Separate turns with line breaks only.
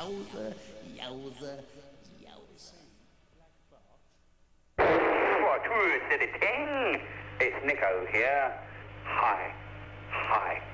Yowza, yowza, yowza.
What, who said a ting? It's Nico here. Hi, hi.